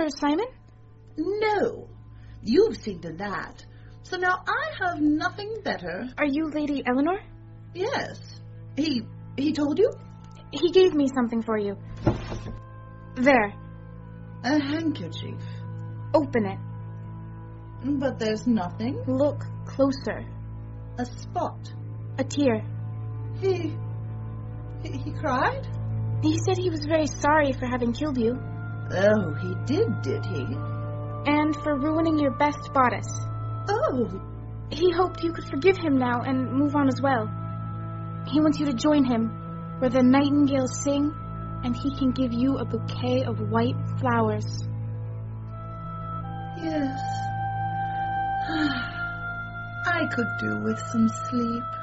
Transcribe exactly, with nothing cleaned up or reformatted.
Sir Simon? No. You've seen to that. So now I have nothing better. Are you Lady Eleanor? Yes. He... he told you? He gave me something for you. There. A handkerchief. Open it. But there's nothing. Look closer. A spot. A tear. He... he, he cried? He said he was very sorry for having killed you. Oh, he did, did he? And for ruining your best bodice. Oh. He hoped you could forgive him now and move on as well. He wants you to join him, where the nightingales sing, and he can give you a bouquet of white flowers. Yes. I could do with some sleep.